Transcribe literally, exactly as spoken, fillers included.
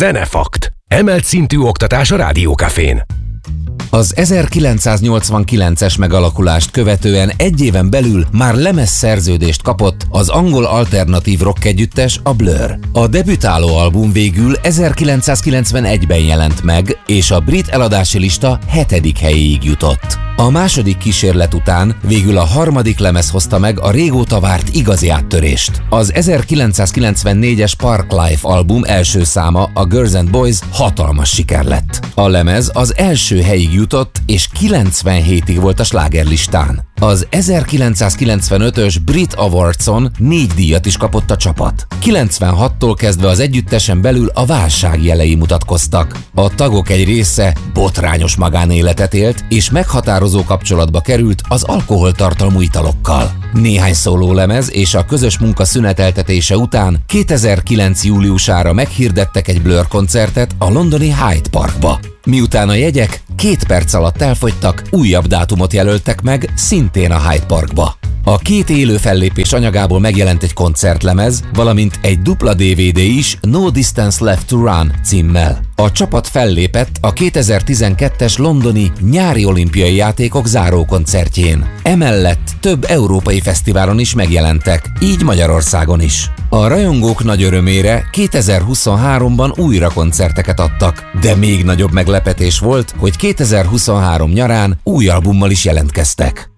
Zenefakt. Emelt szintű oktatás a Rádió Cafén. Az ezerkilencszáznyolcvankilences megalakulást követően egy éven belül már lemezszerződést kapott az angol alternatív rock együttes, a Blur. A debütáló album végül ezerkilencszázkilencvenegyben jelent meg, és a brit eladási lista hetedik helyéig jutott. A második kísérlet után végül a harmadik lemez hozta meg a régóta várt igazi áttörést. Az ezerkilencszázkilencvennégyes Parklife album első száma, a Girls and Boys hatalmas siker lett. A lemez az első helyig jutott, és kilencvenhétig volt a slágerlistán. Az ezerkilencszázkilencvenötös Brit Awardson négy díjat is kapott a csapat. kilencvenhattól kezdve az együttesen belül a válság jelei mutatkoztak. A tagok egy része botrányos magánéletet élt, és meghatározó kapcsolatba került az alkoholtartalmú italokkal. Néhány szólólemez és a közös munka szüneteltetése után kétezer-kilenc júliusára meghirdettek egy Blur koncertet a londoni Hyde Parkba. Miután a jegyek két perc alatt elfogytak, újabb dátumot jelöltek meg szintén a Hyde Parkba. A két élő fellépés anyagából megjelent egy koncertlemez, valamint egy dupla dé vé dé is No Distance Left to Run címmel. A csapat fellépett a kétezer-tizenkettes londoni nyári olimpiai játékok zárókoncertjén. Emellett több európai fesztiválon is megjelentek, így Magyarországon is. A rajongók nagy örömére kétezer-huszonháromban újra koncerteket adtak, de még nagyobb meglepetés volt, hogy kétezer-huszonhárom nyarán új albummal is jelentkeztek.